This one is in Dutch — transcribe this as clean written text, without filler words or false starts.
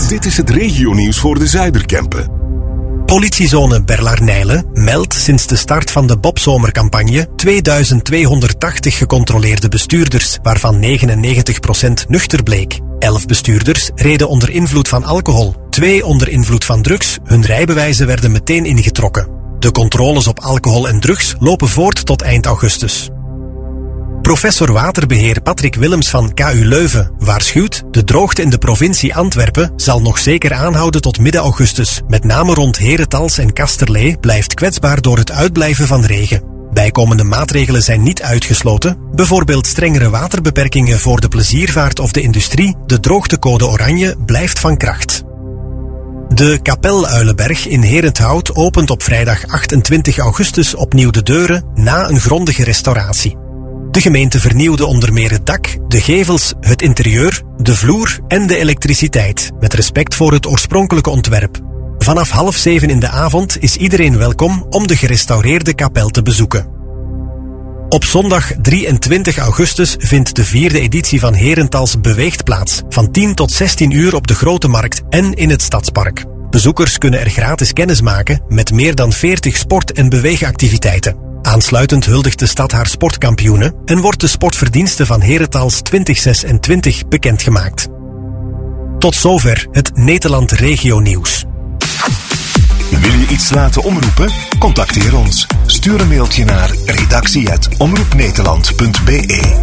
Dit is het regionieuws voor de Zuiderkempen. Politiezone Berlaar-Nijlen meldt sinds de start van de Bobzomercampagne 2280 gecontroleerde bestuurders, waarvan 99% nuchter bleek. 11 bestuurders reden onder invloed van alcohol, 2 onder invloed van drugs. Hun rijbewijzen werden meteen ingetrokken. De controles op alcohol en drugs lopen voort tot eind augustus. Professor waterbeheer Patrick Willems van KU Leuven waarschuwt: de droogte in de provincie Antwerpen zal nog zeker aanhouden tot midden augustus. Met name rond Herentals en Kasterlee blijft kwetsbaar door het uitblijven van regen. Bijkomende maatregelen zijn niet uitgesloten, bijvoorbeeld strengere waterbeperkingen voor de pleziervaart of de industrie. De droogtecode oranje blijft van kracht. De Kapeluilenberg in Herenthout opent op vrijdag 28 augustus opnieuw de deuren na een grondige restauratie. De gemeente vernieuwde onder meer het dak, de gevels, het interieur, de vloer en de elektriciteit, met respect voor het oorspronkelijke ontwerp. Vanaf 6:30 in de avond is iedereen welkom om de gerestaureerde kapel te bezoeken. Op zondag 23 augustus vindt de 4e editie van Herentals Beweegt plaats, van 10 tot 16 uur op de Grote Markt en in het Stadspark. Bezoekers kunnen er gratis kennis maken met meer dan 40 sport- en beweegactiviteiten. Aansluitend huldigt de stad haar sportkampioenen en wordt de sportverdienste van Herentals 2026 bekendgemaakt. Tot zover het Nederland Regio Nieuws. Wil je iets laten omroepen? Contacteer ons. Stuur een mailtje naar redactie@omroepnederland.be.